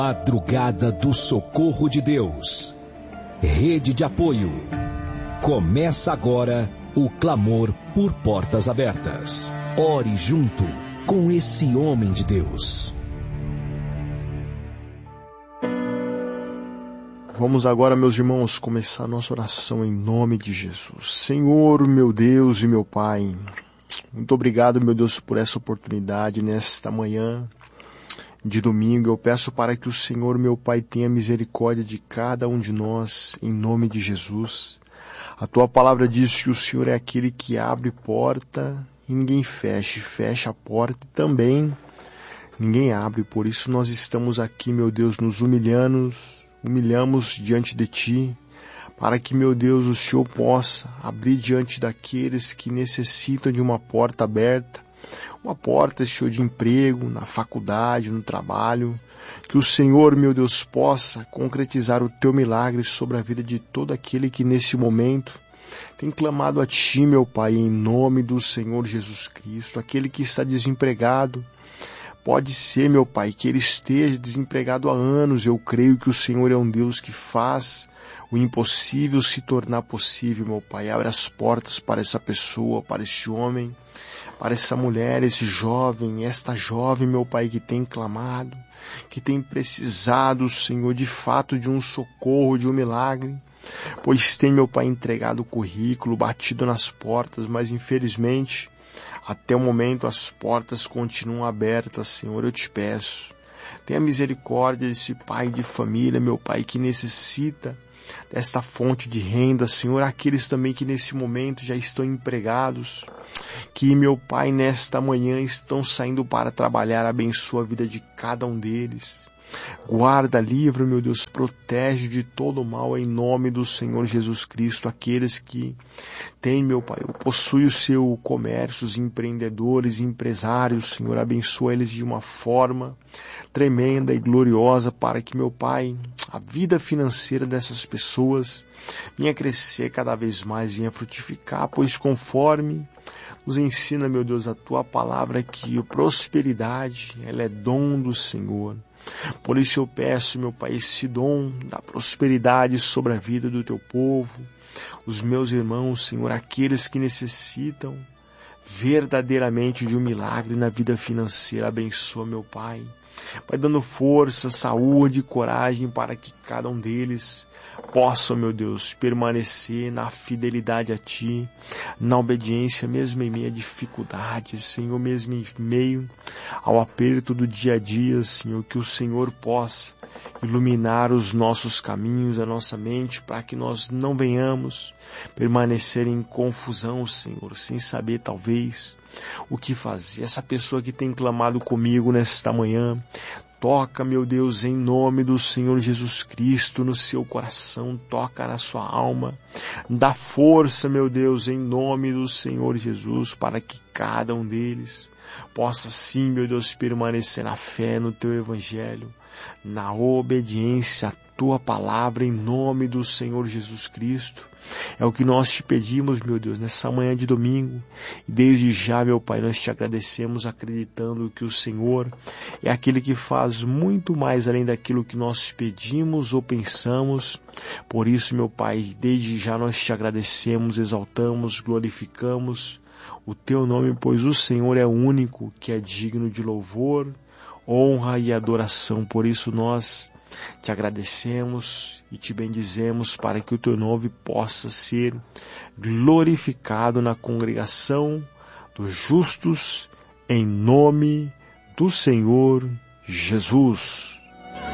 Madrugada do Socorro de Deus. Rede de apoio. Começa agora o clamor por portas abertas. Ore junto com esse homem de Deus. Vamos agora, meus irmãos, começar a nossa oração em nome de Jesus. Senhor, meu Deus e meu Pai, muito obrigado, meu Deus, por essa oportunidade nesta manhã de domingo. Eu peço para que o Senhor, meu Pai, tenha misericórdia de cada um de nós, em nome de Jesus. A Tua palavra diz que o Senhor é aquele que abre porta e ninguém fecha a porta e também ninguém abre. Por isso nós estamos aqui, meu Deus, nos humilhamos diante de Ti, para que, meu Deus, o Senhor possa abrir diante daqueles que necessitam de uma porta aberta, uma porta, Senhor, de emprego, na faculdade, no trabalho, que o Senhor, meu Deus, possa concretizar o Teu milagre sobre a vida de todo aquele que nesse momento tem clamado a Ti, meu Pai, em nome do Senhor Jesus Cristo, aquele que está desempregado. Pode ser, meu Pai, que ele esteja desempregado há anos. Eu creio que o Senhor é um Deus que faz o impossível se tornar possível, meu Pai. Abre as portas para essa pessoa, para esse homem, para essa mulher, esse jovem, esta jovem, meu Pai, que tem clamado, que tem precisado, Senhor, de fato de um socorro, de um milagre. Pois tem, meu Pai, entregado o currículo, batido nas portas, mas infelizmente, até o momento as portas continuam abertas, Senhor. Eu te peço, tenha misericórdia desse pai de família, meu Pai, que necessita desta fonte de renda, Senhor. Aqueles também que nesse momento já estão empregados, que, meu Pai, nesta manhã estão saindo para trabalhar, abençoa a vida de cada um deles. Guarda, livra, meu Deus, protege de todo o mal em nome do Senhor Jesus Cristo. Aqueles que têm, meu Pai, possuem o seu comércio, os empreendedores, empresários, Senhor, abençoa eles de uma forma tremenda e gloriosa para que, meu Pai, a vida financeira dessas pessoas venha crescer cada vez mais, venha frutificar, pois conforme nos ensina, meu Deus, a Tua palavra, que a prosperidade, ela é dom do Senhor. Por isso eu peço, meu Pai, esse dom da prosperidade sobre a vida do Teu povo, os meus irmãos, Senhor, aqueles que necessitam verdadeiramente de um milagre na vida financeira. Abençoa, meu Pai. Vai dando força, saúde e coragem para que cada um deles possa, meu Deus, permanecer na fidelidade a Ti, na obediência, mesmo em meio a dificuldades, Senhor, mesmo em meio ao aperto do dia a dia, Senhor, que o Senhor possa iluminar os nossos caminhos, a nossa mente, para que nós não venhamos permanecer em confusão, Senhor, sem saber talvez o que fazer. Essa pessoa que tem clamado comigo nesta manhã, toca, meu Deus, em nome do Senhor Jesus Cristo no seu coração, toca na sua alma, dá força, meu Deus, em nome do Senhor Jesus, para que cada um deles possa sim, meu Deus, permanecer na fé, no Teu Evangelho, na obediência à Tua palavra, em nome do Senhor Jesus Cristo. É o que nós te pedimos, meu Deus, nessa manhã de domingo. E desde já, meu Pai, nós te agradecemos, acreditando que o Senhor é aquele que faz muito mais além daquilo que nós pedimos ou pensamos. Por isso, meu Pai, desde já nós te agradecemos, exaltamos, glorificamos o Teu nome, pois o Senhor é o único que é digno de louvor, honra e adoração. Por isso nós te agradecemos e te bendizemos para que o Teu nome possa ser glorificado na congregação dos justos, em nome do Senhor Jesus.